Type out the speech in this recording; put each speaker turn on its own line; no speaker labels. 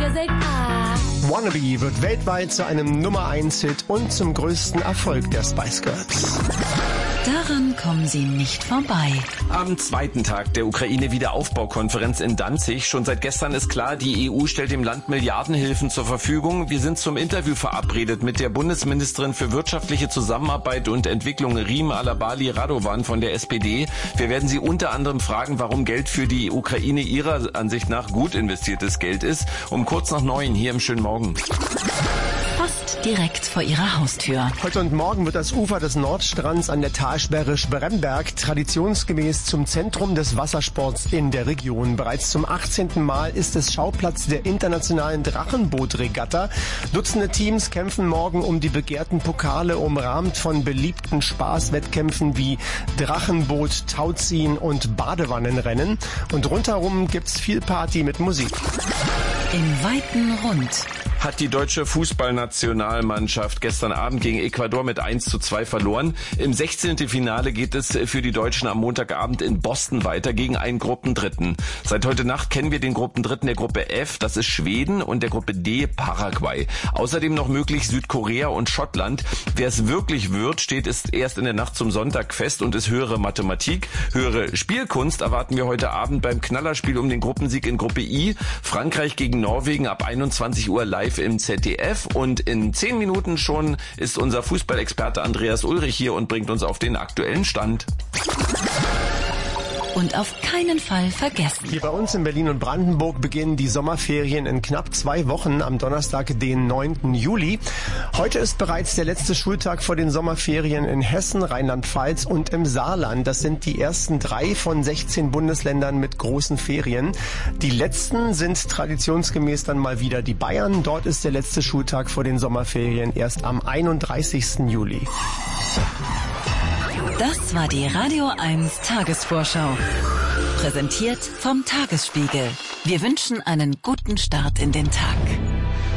Wannabe wird weltweit zu einem Nummer-1-Hit und zum größten Erfolg der Spice Girls.
Daran kommen sie nicht vorbei.
Am zweiten Tag der Ukraine-Wiederaufbaukonferenz in Danzig. Schon seit gestern ist klar, die EU stellt dem Land Milliardenhilfen zur Verfügung. Wir sind zum Interview verabredet mit der Bundesministerin für wirtschaftliche Zusammenarbeit und Entwicklung, Rim Alabali Radovan von der SPD. Wir werden sie unter anderem fragen, warum Geld für die Ukraine ihrer Ansicht nach gut investiertes Geld ist. Um kurz nach 9 hier im schönen Morgen.
Fast direkt vor ihrer Haustür.
Heute und morgen wird das Ufer des Nordstrands an der Talsperre Spremberg traditionsgemäß zum Zentrum des Wassersports in der Region. Bereits zum 18. Mal ist es Schauplatz der internationalen Drachenbootregatta. Dutzende Teams kämpfen morgen um die begehrten Pokale, umrahmt von beliebten Spaßwettkämpfen wie Drachenboot, Tauziehen und Badewannenrennen. Und rundherum gibt's viel Party mit Musik.
Im weiten Rund
hat die deutsche Fußballnationalmannschaft gestern Abend gegen Ecuador mit 1:2 verloren. Im 16. Finale geht es für die Deutschen am Montagabend in Boston weiter gegen einen Gruppendritten. Seit heute Nacht kennen wir den Gruppendritten der Gruppe F, das ist Schweden, und der Gruppe D Paraguay. Außerdem noch möglich Südkorea und Schottland. Wer es wirklich wird, steht erst in der Nacht zum Sonntag fest und ist höhere Mathematik. Höhere Spielkunst erwarten wir heute Abend beim Knallerspiel um den Gruppensieg in Gruppe I. Frankreich gegen Norwegen ab 21 Uhr live im ZDF, und in 10 Minuten schon ist unser Fußballexperte Andreas Ulrich hier und bringt uns auf den aktuellen Stand.
Und auf keinen Fall vergessen.
Hier bei uns in Berlin und Brandenburg beginnen die Sommerferien in knapp 2 Wochen am Donnerstag, den 9. Juli. Heute ist bereits der letzte Schultag vor den Sommerferien in Hessen, Rheinland-Pfalz und im Saarland. Das sind die ersten 3 von 16 Bundesländern mit großen Ferien. Die letzten sind traditionsgemäß dann mal wieder die Bayern. Dort ist der letzte Schultag vor den Sommerferien erst am 31. Juli.
Das war die Radio 1 Tagesvorschau. Präsentiert vom Tagesspiegel. Wir wünschen einen guten Start in den Tag.